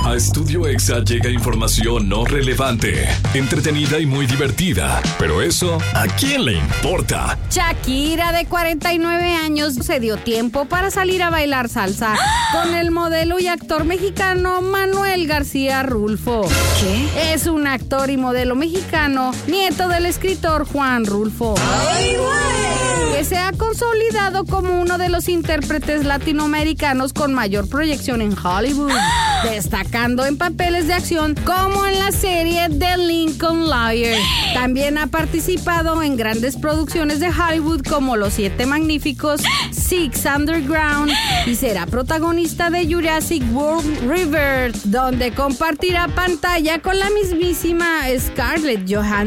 A Estudio Exa llega información no relevante, entretenida y muy divertida. Pero eso, ¿a quién le importa? Shakira, de 49 años, se dio tiempo para salir a bailar salsa con el modelo y actor mexicano Manuel García Rulfo. ¿Qué? Es un actor y modelo mexicano, nieto del escritor Juan Rulfo. ¡Ay, güey! Que se ha consolidado como uno de los intérpretes latinoamericanos con mayor proyección en Hollywood, destacando en papeles de acción como en la serie The Lincoln Lawyer. También ha participado en grandes producciones de Hollywood como Los Siete Magníficos, Six Underground, y será protagonista de Jurassic World Rebirth, donde compartirá pantalla con la mismísima Scarlett Johansson.